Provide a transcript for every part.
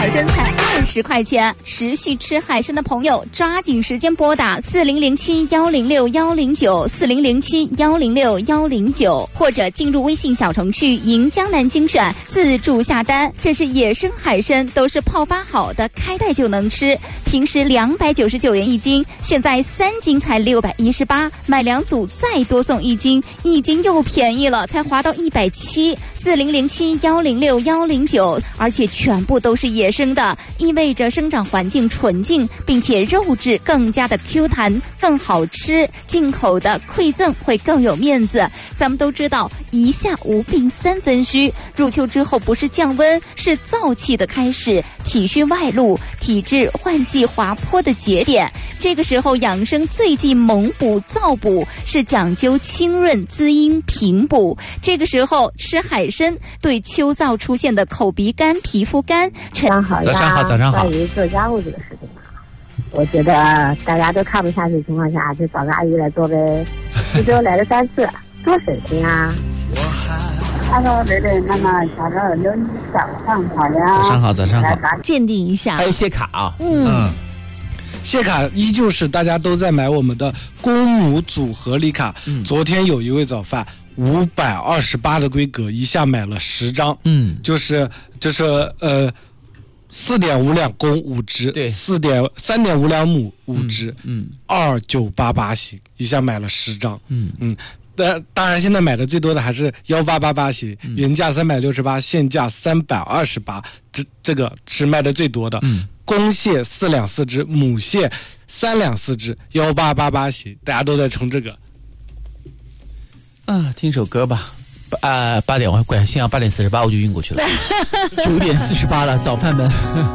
海参才20块钱。持续吃海参的朋友，抓紧时间拨打4007-106-109，4007-106-109，或者进入微信小程序迎江南精选，自助下单。这是野生海参，都是泡发好的，开袋就能吃。平时299元一斤，现在3斤才618，买2组再多送1斤，1斤又便宜了，才划到170。4007-106-109，而且全部都是野生的，意味着生长环境纯净，并且肉质更加的 Q 弹，更好吃。进口的馈赠会更有面子。咱们都知道一夏无病3分虚，入秋之后不是降温，是燥气的开始，体虚外露，体质换季滑坡的节点。这个时候养生最忌猛补燥补，是讲究清润滋阴平补。这个时候吃海参，对秋燥出现的口鼻干、皮肤干。 早上好，关于做家务这个事情嘛，我觉得大家都看不下去的情况下，就找个阿姨来做呗，一周来了3次，多省心啊。 Hello， 蕾蕾妈妈，早上好呀！ 早上好， 鉴定一下， 还有谢卡啊， 谢卡依旧是大家都在买我们的公母组合礼卡。昨天有一位早饭528的规格，一下买了10张，就是4.5两公5只，对，3.5两母5只，2988型，一下买了10张，当然现在买的最多的还是1888型，原价368，现价328，这个是卖的最多的。公蟹4两4只，母蟹3两4只，1888型，大家都在冲这个。 听首歌吧。8点我管幸好8点48我就晕过去了，9点48了，早饭们。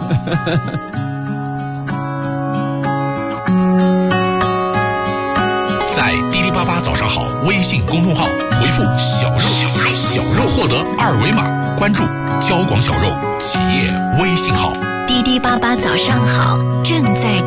在滴滴88早上好微信公众号回复小肉获得2维码，关注交广小肉企业微信号。 滴滴88早上好正在